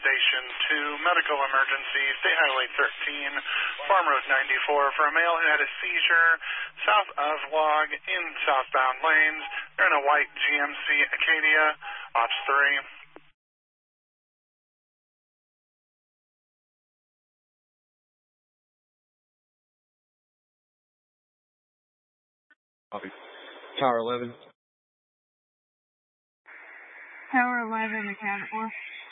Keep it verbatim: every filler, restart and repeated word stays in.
Station two, medical emergency, State Highway thirteen, Farm Road ninety-four, for a male who had a seizure south of Log in southbound lanes. They're in a white G M C Acadia, Ops three. Copy. Tower eleven. Tower eleven, account for.